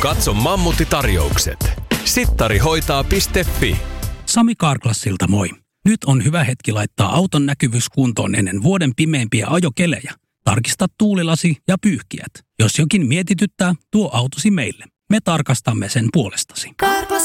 Katso Mammutti-tarjoukset. Sittarihoitaa.fi. Sami Carglassilta moi. Nyt on hyvä hetki laittaa auton näkyvyys kuntoon ennen vuoden pimeimpiä ajokelejä. Tarkista tuulilasi ja pyyhkijät. Jos jokin mietityttää, tuo autosi meille. Me tarkastamme sen puolestasi.